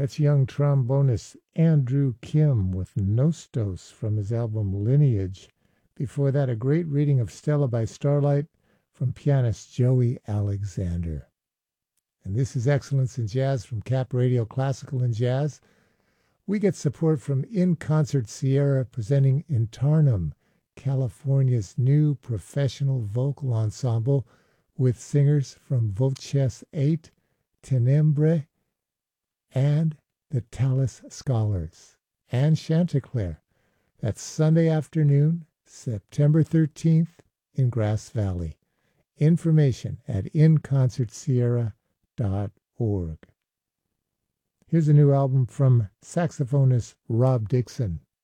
That's young trombonist Andrew Kim with Nostos from his album Lineage. Before that, a great reading of Stella by Starlight from pianist Joey Alexander. And this is Excellence in Jazz from Cap Radio Classical and Jazz. We get support from In Concert Sierra presenting Intarnum, California's new professional vocal ensemble with singers from Voces 8, Tenebre, and the Tallis Scholars, and Chanticleer. That's Sunday afternoon, September 13th in Grass Valley. Information at inconcertsierra.org. Here's a new album from saxophonist Rob Dixon.